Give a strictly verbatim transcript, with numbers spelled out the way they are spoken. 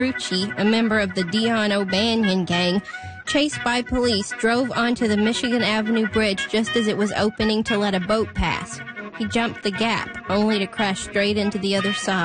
Rucci, a member of the Dion O'Banion gang, chased by police, drove onto the Michigan Avenue Bridge just as it was opening to let a boat pass. He jumped the gap, only to crash straight into the other side.